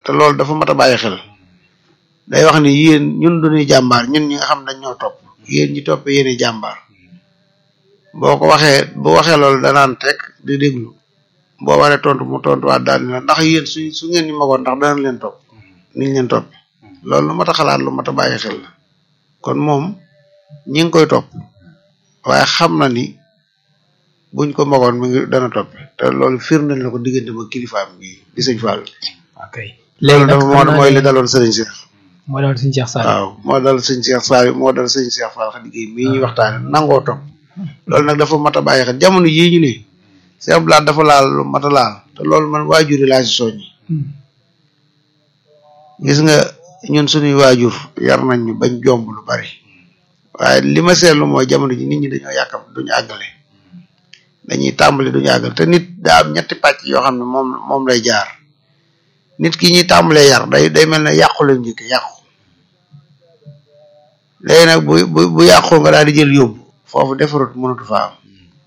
te loolu dafa mat a bàyyi xel day wax ni yéen ñun duñuy jàmbaar ñun ñi nga xam dañ ñoo topp yéen ñi topp yéeni jàmbaar boo ko waxee bu waxee loolu danaan teg di déglu boo waree tontu mu tontuwaat daal ni la ndax yéen su ngeen ñu magoon ndax danañ leen topp niñ leen topp loolu lu mat a xalaat lu mat a bàyyi xel la kon moom ñi ngi koy topp waaye xam na ni buñ ko magoon mi ngi dana topp te loolu firndeel na ko diggante ba kilifaam bi di sëñ Fall. ok léegi nag dafa mooy li daloon sëriñ Cheikh. moo dal sëñ Cheikh Sall. waaw moo dal sëñ Cheikh Sall moo dal sëñ Cheikh Fall Khady Gueye mii ñuy waxtaane nangoo topp loolu nag dafa mat a bàyyi xel jamono yii ñu ne Cheikh Blade dafa laal lu mat a laal te loolu man waajur yi laa si soññi gis nga ñun suñuy waajur yar nañ ñu bañ jomb lu bari waaye li ma seetlu mooy jamono ji nit ñi dañoo yàkkam duñu àggale dañuy tàmbali duñu àggale te nit daa am ñetti pàcc yoo xam ne moom lay jaar nit ki ñuy tàmbalee yar day mel ne yàqu lañ njëkk yàqu léegi nag bu yàqoo nga daal di jël yóbbu foofu defarut mënatu fa am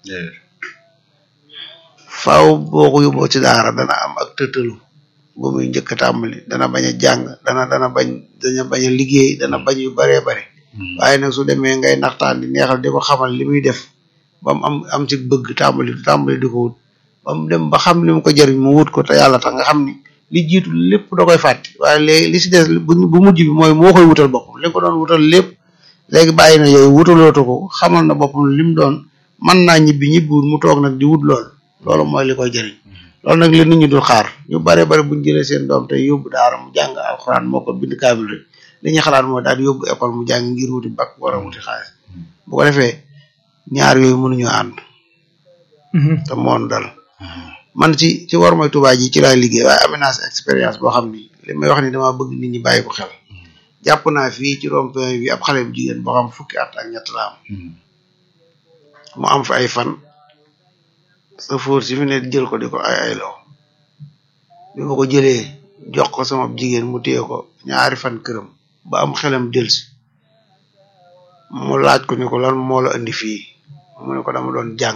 faaw boo ko yóbboo ci daara dana am ak tëtalu bu muy njëkk a tàmbali dana bañ a jàng dana bañ a liggéey dana bañ yu baree bare waaye nag su demee ngay naxtaan di neexal di ko xamal li muy def ba mu am ci bëgg tàmbali di ko wut ba mu dem ba xam li mu ko jëriñ mu wut ko te yàlla tax nga xam ni li jiitu lépp da koy fàtte waaye léegi li si des bu mujj bi mooy moo koy wutal boppam li ko doon wutal lépp léegi bàyyi na yooyu wutalootu ko xamal na boppam li mu doon mën naa ñibbiwul mu toog nag di wut loolu mooy li koy jëriñ loolu nag li nit ñi dul xaar ñu bare bare buñ jëlee seen doom te yóbbu daara mu jàng alxuraan moo ko bind kaamil rek li ñuy xalaat mooy daal di yóbbu école mu jàng ngir wuti bac war a wuti xaalis bu ko defee ñaar yooyu mënuñoo ànd te moon dal man ci war mooy Tuubaa ji ci laay liggéey waaye am naa expérience boo xam ni li may wax ni dama bëgg nit ñi bàyyi ko xel jàpp naa fii ci rond-point bi ab xale bu jigéen boo xam fukki at ak ñett la am mu am fa ay fan sa fóor si fi ne jël ko di ko ay law bi ma ko jëlee jox ko sama jigéen mu téye ko ñaari fan këram ba am xelam delsi mu laaj ko ni ko lan moo la indi fii mu ne ko dama doon jàng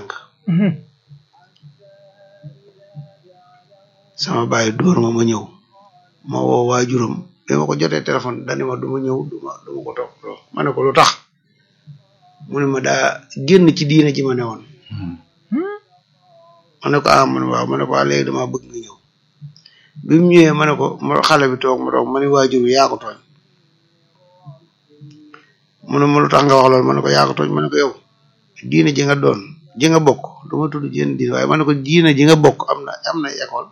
sama baay dóor ma ñëw ma woo waajuram bi ma ko jotee téléphone dani ma du ma ñëw du ma ko topp ma ne ko lu tax mu ne ma daa génn ci diina ji ma ne woon ma ne ko ma ne waaw ma ne ko léegi dama bëgg nga ñëw bi mu ñëwee ma ne ko xale bi toog ma ne waajur bi yaa ko tooñ mu ne ma lu tax nga wax loolu ma ne ko yaa ko tooñ ma ne ko yow diina ji nga doon ji nga bokk du ma tudd jenn diina waaye ma ne ko diina ji nga bokk am na école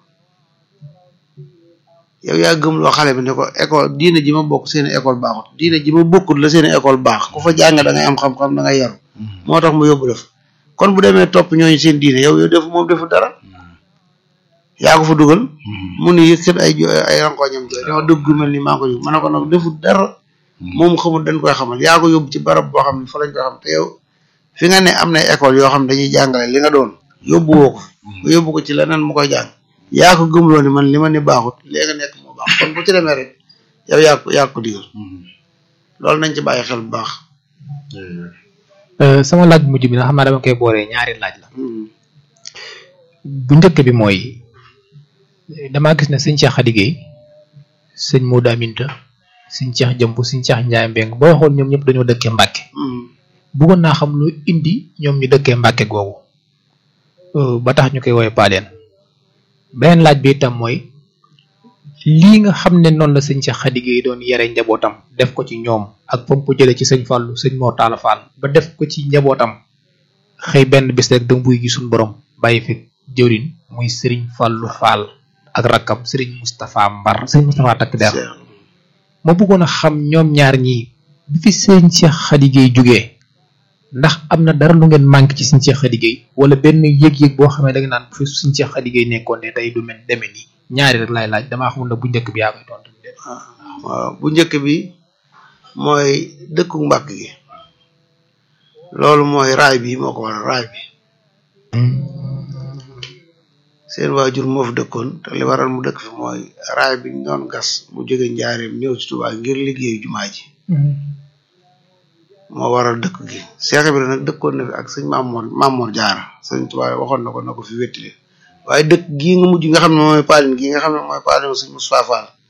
yow yaa gëm loo xale bi ne ko école diina ji ma bokk seen école baaxut diina ji ma bokkut la seen école baax ku fa jàng da ngay am xam-xam da ngay yaru moo tax mu yóbbu def kon bu demee topp ñooñu seen diine yow moom defu dara yaa ko fa dugal mu ne yëkkat ay rankoñam jooy dama dëgg mel ni maa ko yóbbu ma ne ko nag defu dara moom xamul dañ koy xamal yaa ko yóbbu ci barab boo xam ne fa lañ koy xam te yow fi nga ne am na école yoo xam dañuy jàngale li nga doon yóbbu woo ko nga yóbbu ko ci leneen mu koy jàng yaa ko gëmloo ni man li ma ne baaxut léegi nga nekk moo baax kon bu ci demee rek yow yaa ko digal loolu nañ ci bàyyi xel bu baax. sama laaj mujj bi nga xam naa dama koy booree ñaari laaj la. bu njëkk bi mooy damaa gis ne sëñ Cheikh Khady Gueye sëñ Modou Aminta sëñ Cheikh Jëmb sëñ Cheikh Ndiaye Mbeng boo xool ñoom ñëpp dañoo dëkkee Mbàkke. bëggoon naa xam lu indi ñoom ñu dëkkee Mbàkke googu ba tax ñu koy woowee Paleen. beneen laaj bi itam mooy lii nga xam ne noonu la sëñ Cheikh Khady Gueye doon yare njabootam def ko ci ñoom ak fa mu ko jëlee ci sëñ Fallou sëñ Mor Talla Fall ba def ko ci njabootam xëy benn bis rek da mbuy gi suñu borom bàyyi fi jëwrin muy Serigne Fallou Fall ak rakkam Serigne Moustapha Mbar Serigne Moustapha takk der ma bëggoon a xam ñoom ñaar ñii bi fi sëñ Cheikh Khady Gueye jógee ndax am na dara lu ngeen manqué ci sëñ Cheikh Khady Gueye wala benn yëg-yëg boo xamee da nga naan bu fi sëñ Cheikh Khady Gueye nekkoon ne tey du mel demee nii ñaari rek laay laaj damaa xamul ne bu njëkk bi yaa koy tontu. waaw bu njëkk bi mooy dëkku Mbàkke gi loolu mooy raay bi moo ko waral raay bi seen waajur moo fi dëkkoon te li waral mu dëkk fi mooy raay bi ñu doon gas mu jóge Njaareem ñëw ci Tuubaa ngir liggéeyu jumaa ji moo waral dëkk gi Cheikh Ibrahima nag dëkkoon na fi ak sëñ Mamour Jaara sëñ Tuubaa waxoon na ko fi wettile waaye dëkk gii nga mujj nga xam ne mooy Paline gii nga xam ne mooy Paline sëñ Moustapha Fall